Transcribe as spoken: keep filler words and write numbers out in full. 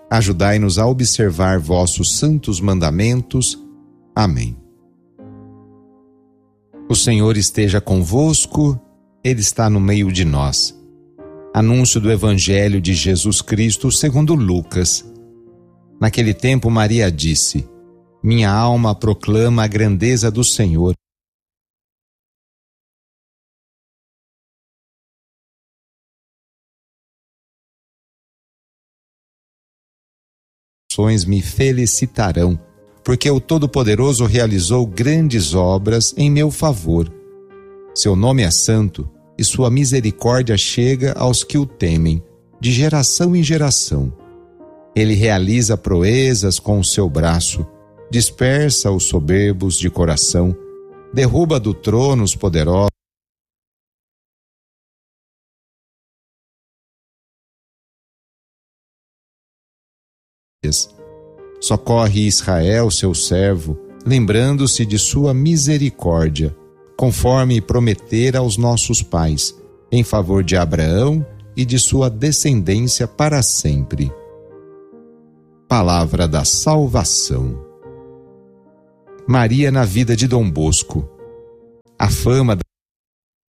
Ajudai-nos a observar vossos santos mandamentos. Amém. O Senhor esteja convosco, Ele está no meio de nós. Anúncio do Evangelho de Jesus Cristo segundo Lucas. Naquele tempo Maria disse: Minha alma proclama a grandeza do Senhor. Me felicitarão, porque o Todo-Poderoso realizou grandes obras em meu favor. Seu nome é santo e sua misericórdia chega aos que o temem, de geração em geração. Ele realiza proezas com o seu braço, dispersa os soberbos de coração, derruba do trono os poderosos. Socorre Israel, seu servo, lembrando-se de sua misericórdia, conforme prometera aos nossos pais, em favor de Abraão e de sua descendência para sempre. Palavra da salvação. Maria na vida de Dom Bosco. A fama da